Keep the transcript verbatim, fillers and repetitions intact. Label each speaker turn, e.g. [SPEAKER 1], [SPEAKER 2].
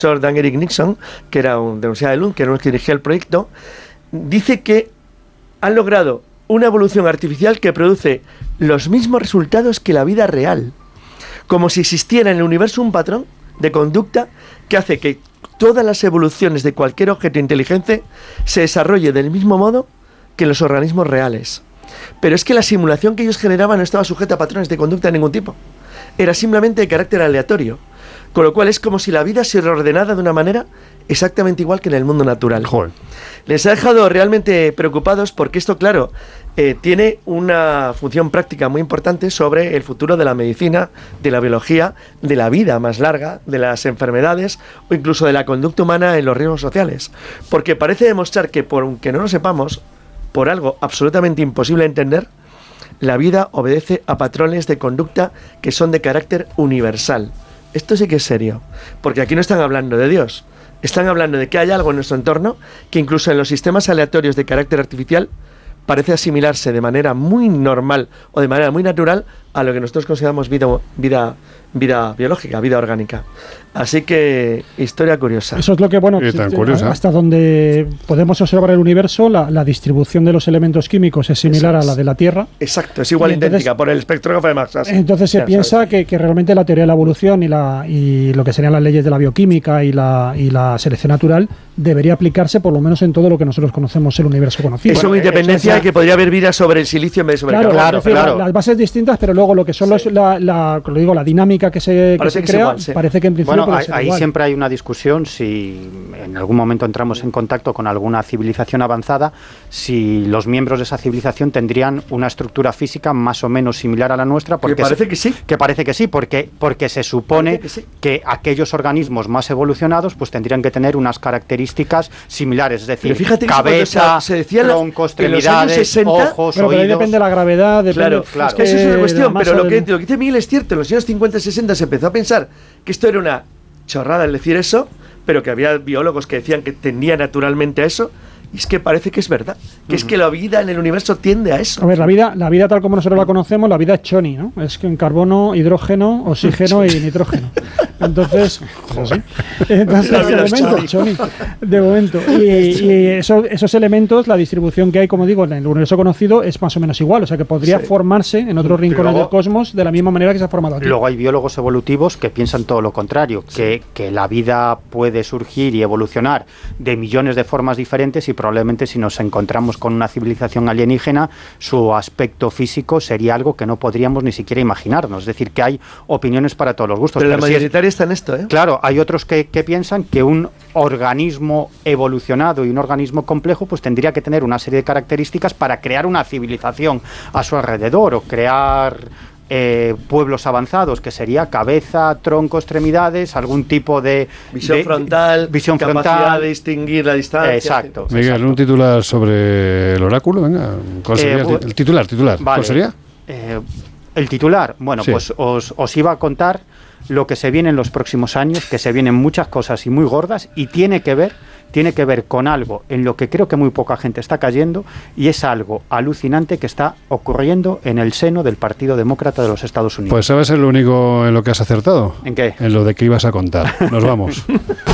[SPEAKER 1] Dan Eric Nixon, que era un, de la Universidad de Lund, que era uno que dirigía el proyecto, dice que han logrado una evolución artificial que produce los mismos resultados que la vida real, como si existiera en el universo un patrón de conducta que hace que todas las evoluciones de cualquier objeto inteligente se desarrolle del mismo modo que en los organismos reales. Pero es que la simulación que ellos generaban no estaba sujeta a patrones de conducta de ningún tipo. Era simplemente de carácter aleatorio. Con lo cual es como si la vida se reordenara de una manera exactamente igual que en el mundo natural.
[SPEAKER 2] Joder.
[SPEAKER 1] Les ha dejado realmente preocupados porque esto, claro, eh, tiene una función práctica muy importante sobre el futuro de la medicina, de la biología, de la vida más larga, de las enfermedades o incluso de la conducta humana en los riesgos sociales. Porque parece demostrar que, por aunque no lo sepamos, por algo absolutamente imposible de entender, la vida obedece a patrones de conducta que son de carácter universal. Esto sí que es serio, porque aquí no están hablando de Dios, están hablando de que hay algo en nuestro entorno que incluso en los sistemas aleatorios de carácter artificial parece asimilarse de manera muy normal o de manera muy natural a lo que nosotros consideramos vida, vida, vida biológica, vida orgánica. Así que, historia curiosa.
[SPEAKER 3] Eso es lo que, bueno,
[SPEAKER 2] Sí, tan curiosa.
[SPEAKER 3] hasta donde podemos observar el universo, la, la distribución de los elementos químicos es similar
[SPEAKER 1] Eso es.
[SPEAKER 3] a la de la Tierra.
[SPEAKER 1] Exacto, es igual
[SPEAKER 3] Y entonces-
[SPEAKER 1] idéntica por el espectrógrafo de Maxas.
[SPEAKER 3] Entonces se
[SPEAKER 1] Ya
[SPEAKER 3] piensa
[SPEAKER 1] sabes.
[SPEAKER 3] que, que realmente la teoría de la evolución y, la, y lo que serían las leyes de la bioquímica y la, y la selección natural debería aplicarse por lo menos en todo lo que nosotros conocemos el universo conocido.
[SPEAKER 1] Eso con independencia de que podría haber vida sobre el silicio en vez de sobre
[SPEAKER 3] Claro,
[SPEAKER 1] el carbono.
[SPEAKER 3] es decir,
[SPEAKER 2] claro.
[SPEAKER 3] la- las bases distintas, pero luego lo que son
[SPEAKER 1] Sí.
[SPEAKER 3] los, la, la, lo digo, la dinámica que se, que
[SPEAKER 1] Parece
[SPEAKER 3] se
[SPEAKER 1] que es
[SPEAKER 3] crea,
[SPEAKER 1] igual, sí.
[SPEAKER 3] parece que en principio
[SPEAKER 4] Bueno,
[SPEAKER 3] puede
[SPEAKER 4] ahí,
[SPEAKER 3] ser
[SPEAKER 4] ahí
[SPEAKER 3] igual.
[SPEAKER 4] siempre hay una discusión si en algún momento entramos en contacto con alguna civilización avanzada, si los miembros de esa civilización tendrían una estructura física más o menos similar a la nuestra.
[SPEAKER 1] Que
[SPEAKER 4] Porque
[SPEAKER 1] parece
[SPEAKER 4] se,
[SPEAKER 1] que sí.
[SPEAKER 4] que parece que sí, porque, porque se supone
[SPEAKER 1] Parece que sí.
[SPEAKER 4] que aquellos organismos más evolucionados pues tendrían que tener unas características similares, es decir,
[SPEAKER 1] Pero fíjate que
[SPEAKER 4] cabeza,
[SPEAKER 1] cuando se- se decía en la-
[SPEAKER 4] tronco,
[SPEAKER 1] en los años
[SPEAKER 4] extremidades,
[SPEAKER 1] sesenta,
[SPEAKER 4] ojos,
[SPEAKER 3] Bueno, pero ahí
[SPEAKER 4] oídos.
[SPEAKER 3] depende de la gravedad, depende,
[SPEAKER 1] Claro,
[SPEAKER 4] claro.
[SPEAKER 1] es que eso es
[SPEAKER 3] de
[SPEAKER 1] una
[SPEAKER 3] la
[SPEAKER 1] cuestión,
[SPEAKER 3] masa
[SPEAKER 1] pero lo que,
[SPEAKER 3] del-
[SPEAKER 1] lo que dice Miguel es cierto. En los años cincuenta y sesenta se empezó a pensar que esto era una chorrada el decir eso, pero que había biólogos que decían que tendía naturalmente a eso, y es que parece que es verdad, que es que la vida en el universo tiende a eso.
[SPEAKER 3] A ver, la vida, la vida tal como nosotros la conocemos, la vida es choni, ¿no? Es que en carbono, hidrógeno, oxígeno y nitrógeno. Entonces, entonces
[SPEAKER 1] La
[SPEAKER 3] de
[SPEAKER 1] vida es
[SPEAKER 3] momento, choni, de momento. Y, y eso- esos elementos, la distribución que hay, como digo, en el universo conocido es más o menos igual. O sea que podría
[SPEAKER 1] Sí.
[SPEAKER 3] formarse en otros rincones
[SPEAKER 4] Luego-
[SPEAKER 3] del cosmos de la misma manera que se ha formado aquí.
[SPEAKER 4] Luego hay biólogos evolutivos que piensan todo lo contrario, que, que la vida puede surgir y evolucionar de millones de formas diferentes y probablemente si nos encontramos con una civilización alienígena, su aspecto físico sería algo que no podríamos ni siquiera imaginarnos. Es decir, que hay opiniones para todos los gustos.
[SPEAKER 1] Pero la
[SPEAKER 4] Pero si es-
[SPEAKER 1] mayoritaria está en esto, ¿eh?
[SPEAKER 4] Claro, hay otros que, que piensan que un organismo evolucionado y un organismo complejo pues tendría que tener una serie de características para crear una civilización a su alrededor o crear eh, pueblos avanzados, que sería cabeza, tronco, extremidades, algún tipo de
[SPEAKER 1] Visión
[SPEAKER 4] de-
[SPEAKER 1] frontal,
[SPEAKER 4] visión
[SPEAKER 1] capacidad
[SPEAKER 4] frontal.
[SPEAKER 1] de distinguir la distancia.
[SPEAKER 4] Exacto.
[SPEAKER 2] Miguel,
[SPEAKER 4] exacto.
[SPEAKER 2] un titular sobre el oráculo, venga. ¿Cuál
[SPEAKER 4] Eh,
[SPEAKER 2] sería? el
[SPEAKER 4] bu-
[SPEAKER 2] ti- el titular, titular.
[SPEAKER 4] Vale.
[SPEAKER 2] ¿Cuál sería?
[SPEAKER 4] Eh, el titular, bueno,
[SPEAKER 2] Sí.
[SPEAKER 4] pues os, os iba a contar lo que se viene en los próximos años, que se vienen muchas cosas y muy gordas, y tiene que ver, tiene que ver con algo en lo que creo que muy poca gente está cayendo, y es algo alucinante que está ocurriendo en el seno del Partido Demócrata de los Estados Unidos.
[SPEAKER 2] Pues sabes, es lo único en lo que has acertado.
[SPEAKER 4] ¿En qué?
[SPEAKER 2] En lo de que ibas a contar. Nos vamos.